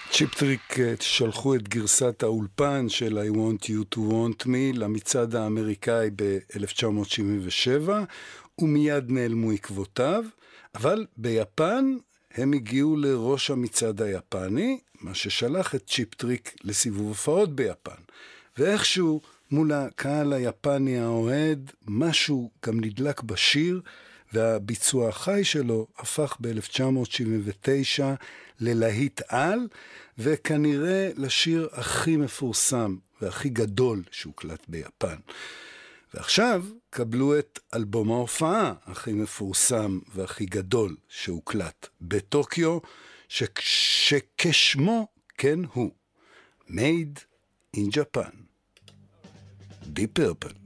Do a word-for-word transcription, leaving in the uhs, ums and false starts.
צ'יפ טריק שלחו את גרסת האולפן של I Want You To Want Me למצעד האמריקאי ב-אלף תשע מאות שבעים ושבע, ומיד נעלמו עקבותיו, אבל ביפן הם הגיעו לראש המצעד היפני, מה ששלח את צ'יפ טריק לסיבוב הופעות ביפן. ואיכשהו מול הקהל היפני האוהד, משהו גם נדלק בשיר, והביצוע החי שלו הפך ב-אלף תשע מאות שבעים ותשע ללהיט על, וכנראה לשיר הכי מפורסם והכי גדול שהוקלט ביפן. ועכשיו קבלו את אלבום ההופעה הכי מפורסם והכי גדול שהוקלט בטוקיו, ש... שכשמו כן הוא, Made in Japan. Deep Purple.